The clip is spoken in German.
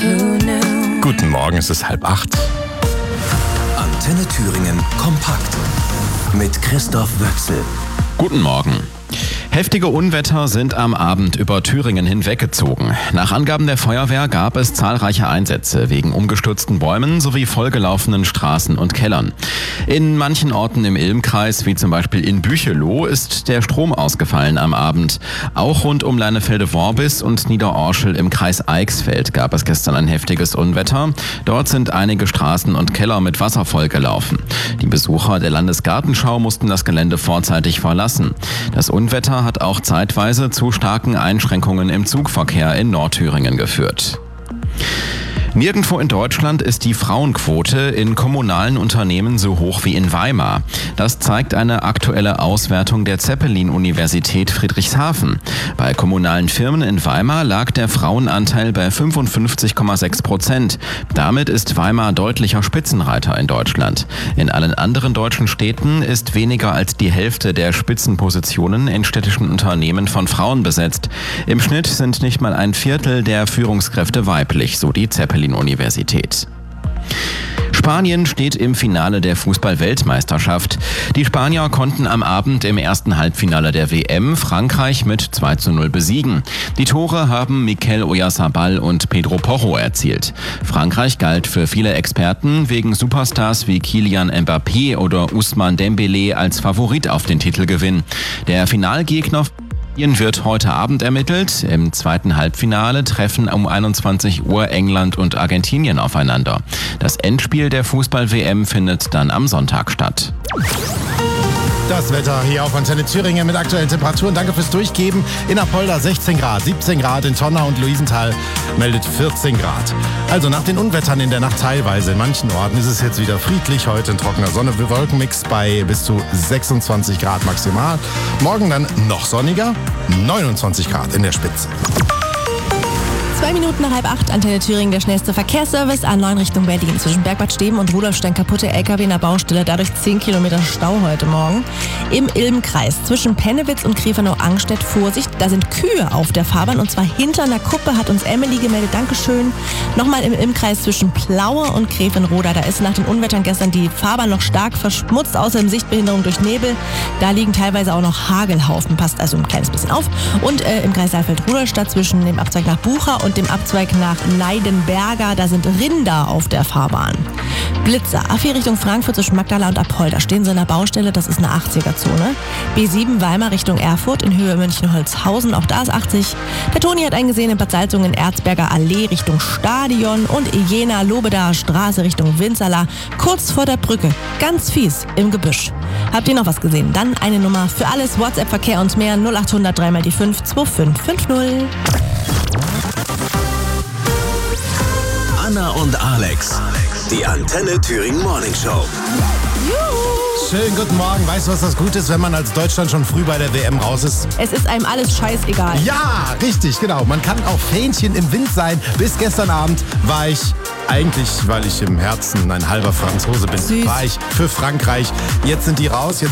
Guten Morgen, es ist 7:30. Antenne Thüringen kompakt mit Christoph Wöchsel. Guten Morgen. Heftige Unwetter sind am Abend über Thüringen hinweggezogen. Nach Angaben der Feuerwehr gab es zahlreiche Einsätze wegen umgestürzten Bäumen sowie vollgelaufenen Straßen und Kellern. In manchen Orten im Ilm-Kreis, wie zum Beispiel in Bücheloh, ist der Strom ausgefallen am Abend. Auch rund um Leinefelde-Worbis und Niederorschel im Kreis Eichsfeld gab es gestern ein heftiges Unwetter. Dort sind einige Straßen und Keller mit Wasser vollgelaufen. Die Besucher der Landesgartenschau mussten das Gelände vorzeitig verlassen. Das Unwetter hat auch zeitweise zu starken Einschränkungen im Zugverkehr in Nordthüringen geführt. Nirgendwo in Deutschland ist die Frauenquote in kommunalen Unternehmen so hoch wie in Weimar. Das zeigt eine aktuelle Auswertung der Zeppelin-Universität Friedrichshafen. Bei kommunalen Firmen in Weimar lag der Frauenanteil bei 55,6%. Damit ist Weimar deutlicher Spitzenreiter in Deutschland. In allen anderen deutschen Städten ist weniger als die Hälfte der Spitzenpositionen in städtischen Unternehmen von Frauen besetzt. Im Schnitt sind nicht mal ein Viertel der Führungskräfte weiblich, so die Zeppelin-Universität. Spanien steht im Finale der Fußball-Weltmeisterschaft. Die Spanier konnten am Abend im ersten Halbfinale der WM Frankreich mit 2:0 besiegen. Die Tore haben Mikel Oyarzabal und Pedro Porro erzielt. Frankreich galt für viele Experten wegen Superstars wie Kylian Mbappé oder Ousmane Dembélé als Favorit auf den Titelgewinn. Der Finalgegner wird heute Abend ermittelt. Im zweiten Halbfinale treffen um 21 Uhr England und Argentinien aufeinander. Das Endspiel der Fußball-WM findet dann am Sonntag statt. Das Wetter hier auf Antenne Thüringen mit aktuellen Temperaturen. Danke fürs Durchgeben. In Apolda 16 Grad, 17 Grad in Tonnau und Luisenthal meldet 14 Grad. Also nach den Unwettern in der Nacht teilweise in manchen Orten ist es jetzt wieder friedlich. Heute ein trockener Sonne-Wolkenmix bei bis zu 26 Grad maximal. Morgen dann noch sonniger, 29 Grad in der Spitze. 2 Minuten nach 7:30, Antenne Thüringen, der schnellste Verkehrsservice. A9 Richtung Berlin. Zwischen Bergbad Steben und Rudolfstein kaputte LKW in der Baustelle. Dadurch 10 Kilometer Stau heute Morgen. Im Ilm-Kreis zwischen Pennewitz und Gräfenau-Angstedt Vorsicht. Da sind Kühe auf der Fahrbahn und zwar hinter einer Kuppe, hat uns Emily gemeldet. Dankeschön. Nochmal im Ilm-Kreis zwischen Plaue und Gräfenroda. Da ist nach den Unwettern gestern die Fahrbahn noch stark verschmutzt, außerdem Sichtbehinderung durch Nebel. Da liegen teilweise auch noch Hagelhaufen. Passt also ein kleines bisschen auf. Und im Kreis Saalfeld-Rudolstadt zwischen dem Abzweig nach Bucha und dem Abzweig nach Neidenberger, da sind Rinder auf der Fahrbahn. Blitzer, A4 Richtung Frankfurt zwischen Magdala und Apolda. Stehen sie in der Baustelle, das ist eine 80er-Zone. B7 Weimar Richtung Erfurt in Höhe München-Holzhausen, auch da ist 80. Der Toni hat einen gesehen in Bad Salzungen, Erzberger Allee Richtung Stadion und Jena-Lobedaer Straße Richtung Winzerla, kurz vor der Brücke. Ganz fies im Gebüsch. Habt ihr noch was gesehen? Dann eine Nummer für alles, WhatsApp-Verkehr und mehr 0800 3 mal die 5 2550. Anna und Alex, die Antenne Thüringen Morning Show. Schönen guten Morgen. Weißt du, was das Gute ist, wenn man als Deutschland schon früh bei der WM raus ist? Es ist einem alles scheißegal. Ja, richtig, genau. Man kann auch Fähnchen im Wind sein. Bis gestern Abend war ich, eigentlich, weil ich im Herzen ein halber Franzose bin, Süß. war ich für Frankreich. Jetzt sind die raus.